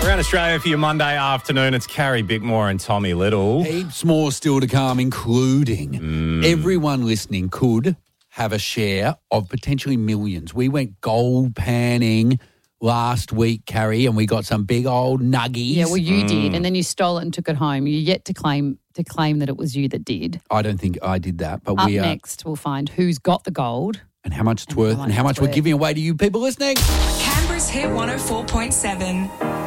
Around Australia for your Monday afternoon, it's Carrie Bickmore and Tommy Little. Heaps more still to come, including everyone listening could have a share of potentially millions. We went gold panning last week, Carrie, and we got some big old nuggies. Yeah, well, you did, and then you stole it and took it home. You're yet to claim that it was you that did. I don't think I did that, but Up next, we'll find who's got the gold. And how much it's worth and how much we're giving away to you people listening. Canberra's Hit 104.7.